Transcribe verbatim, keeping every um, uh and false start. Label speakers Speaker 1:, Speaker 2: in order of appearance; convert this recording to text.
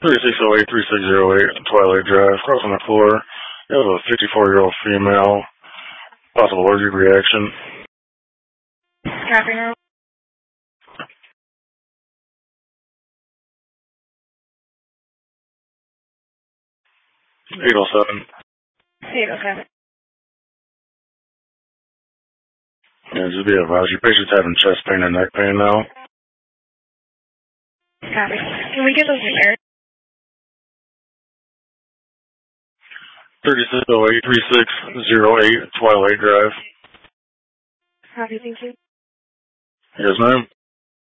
Speaker 1: thirty-six oh eight, thirty-six oh eight, Twilight Drive, cross on the floor. You have a fifty-four-year-old female, possible allergic reaction.
Speaker 2: Copy now.
Speaker 1: eight oh seven.
Speaker 2: eight oh seven.
Speaker 1: Yeah, just be advised, your patient's having chest pain and neck pain now.
Speaker 2: Copy. Can we get those repaired?
Speaker 1: thirty-six oh eight, thirty-six oh eight, Twilight Drive.
Speaker 2: Copy, thank you.
Speaker 1: Yes, ma'am.